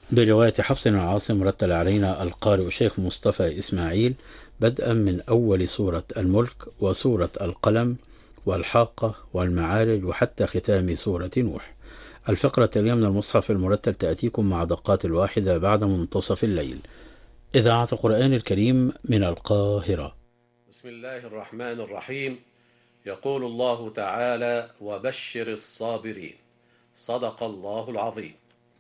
برواية حفص بن عاصم رتل علينا القارئ الشيخ مصطفى إسماعيل بدءا من أول سورة الملك وسورة القلم والحاقة والمعارج وحتى ختام سورة نوح. الفقرة اليوم من المصحف المرتل تأتيكم مع دقات الواحدة بعد منتصف الليل. إذاعة القرآن الكريم من القاهرة. بسم الله الرحمن الرحيم. يقول الله تعالى: وبشر الصابرين. صدق الله العظيم.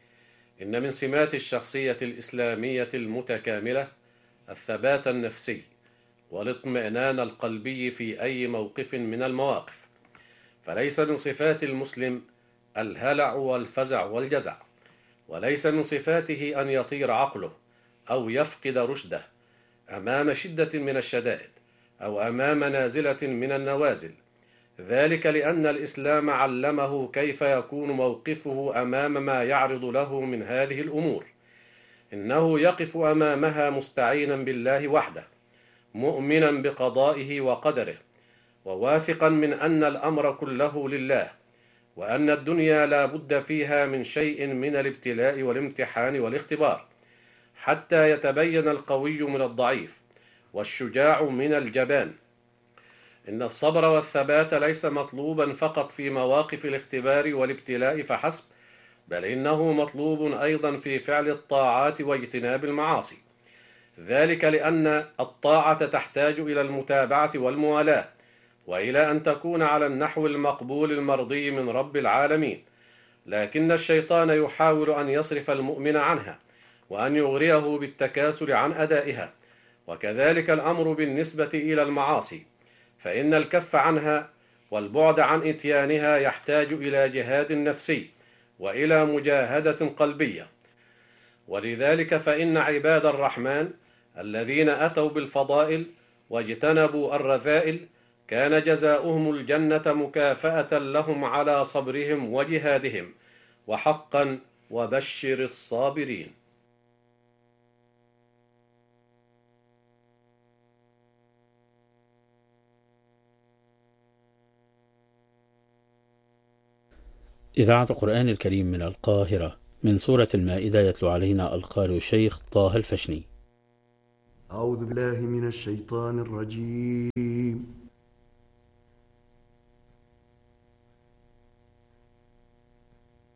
إن من سمات الشخصية الإسلامية المتكاملة الثبات النفسي والاطمئنان القلبي في أي موقف من المواقف، فليس من صفات المسلم الهلع والفزع والجزع، وليس من صفاته أن يطير عقله أو يفقد رشده أمام شدة من الشدائد أو أمام نازلة من النوازل، ذلك لأن الإسلام علمه كيف يكون موقفه أمام ما يعرض له من هذه الأمور. إنه يقف أمامها مستعينا بالله وحده، مؤمنا بقضائه وقدره، وواثقا من أن الأمر كله لله، وأن الدنيا لا بد فيها من شيء من الابتلاء والامتحان والاختبار، حتى يتبين القوي من الضعيف والشجاع من الجبان. إن الصبر والثبات ليس مطلوبا فقط في مواقف الاختبار والابتلاء فحسب، بل إنه مطلوب أيضا في فعل الطاعات واجتناب المعاصي، ذلك لأن الطاعة تحتاج إلى المتابعة والموالاة، وإلى أن تكون على النحو المقبول المرضي من رب العالمين، لكن الشيطان يحاول أن يصرف المؤمن عنها وأن يغريه بالتكاسل عن أدائها. وكذلك الأمر بالنسبة إلى المعاصي، فإن الكف عنها والبعد عن إتيانها يحتاج إلى جهاد نفسي وإلى مجاهدة قلبية. ولذلك فإن عباد الرحمن الذين أتوا بالفضائل واجتنبوا الرذائل كان جزاؤهم الجنة مكافأة لهم على صبرهم وجهادهم، وحقا وبشر الصابرين. إذاعة القرآن الكريم من القاهرة. من سورة المائدة يتلو علينا القارئ الشيخ طه الفشني. أعوذ بالله من الشيطان الرجيم.